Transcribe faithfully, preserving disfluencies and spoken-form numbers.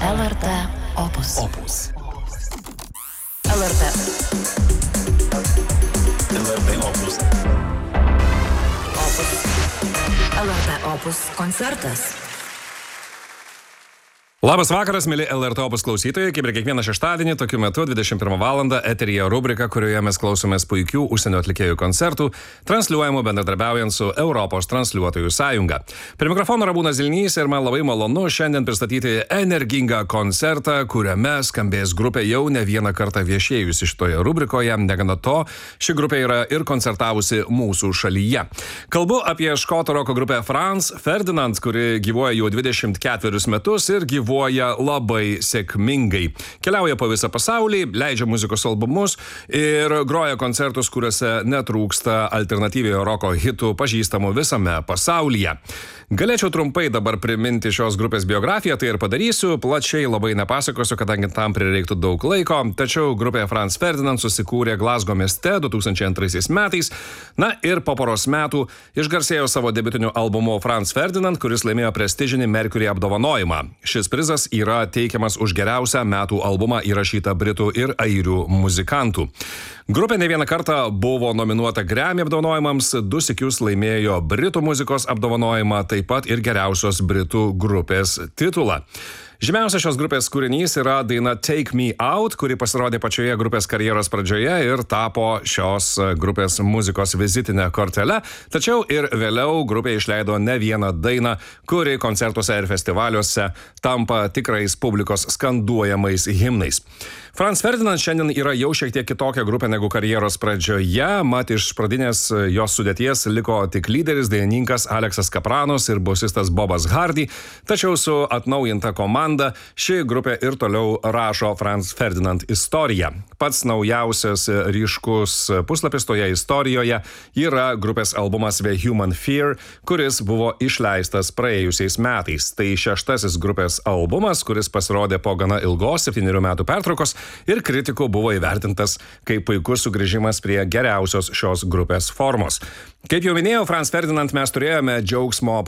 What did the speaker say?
L R T Opus. Opus. L R T. L R T Opus. Opus. L R T Opus koncertas. Labas vakaras, mėly L R T Opus klausytojai, kaip ir kiekvieną šeštadienį, tokiu metu dvidešimt pirmą valandą eteryje rubrika, kurioje mes klausomės puikių užsienio atlikėjų koncertų, transliuojamų bendradarbiaujant su Europos transliuotojų sąjunga. Prie mikrofono Ramūnas Zilnys ir man labai malonu šiandien pristatyti energingą koncertą, kuriame skambės grupė jau ne vieną kartą viešėjusi šitoje rubrikoje. Negana to, ši grupė yra ir koncertavusi mūsų šalyje. Kalbu apie škotų roko grupę Franz Ferdinand, kuri gyvuoja jau dvidešimt ketverius metus ir gyvuoja Gyvuoja labai sėkmingai. Keliauja po visą pasaulį, leidžia muzikos albumus ir groja koncertus, kuriuose netrūksta alternatyviojo roko hitų pažįstamų visame pasaulyje. Galėčiau trumpai dabar priminti šios grupės biografiją, tai ir padarysiu, plačiai labai nepasakosiu, kadangi tam prireiktų daug laiko, tačiau grupė Franz Ferdinand susikūrė Glazgo mieste du tūkstančiai antraisiais metais, na ir po poros metų išgarsėjo savo debiutiniu albumu Franz Ferdinand, kuris laimėjo prestižinį Mercury apdovanojimą. Šis prizas yra teikiamas už geriausią metų albumą įrašytą britų ir airių muzikantų. Grupė ne vieną kartą buvo nominuota Grammy apdovanojimams, du sykius laimėjo Britų muzikos apdovanojimą, taip pat ir geriausios Britų grupės titulą. Žymiausias šios grupės kūrinys yra daina Take Me Out, kuri pasirodė pačioje grupės karjeros pradžioje ir tapo šios grupės muzikos vizitinė kortele, tačiau ir vėliau grupė išleido ne vieną dainą, kuri koncertuose ir festivaliuose tampa tikrais publikos skanduojamais himnais. Franz Ferdinand šiandien yra jau šiek tiek kitokia grupė negu karjeros pradžioje, mat iš pradinės jos sudėties liko tik lyderis, dainininkas Aleksas Kapranos ir bosistas Bobas Hardy, tačiau su atnaujinta komanda ši grupė ir toliau rašo Franz Ferdinand istoriją. Pats naujausias ryškus puslapis toje istorijoje yra grupės albumas The Human Fear, kuris buvo išleistas praėjusiais metais. Tai šeštasis grupės albumas, kuris pasirodė po gana ilgos septynerių metų pertraukos ir kritikų buvo įvertintas kaip puikus sugrįžimas prie geriausios šios grupės formos. Kaip jau minėjau, Franz Ferdinand mes turėjome džiaugsmo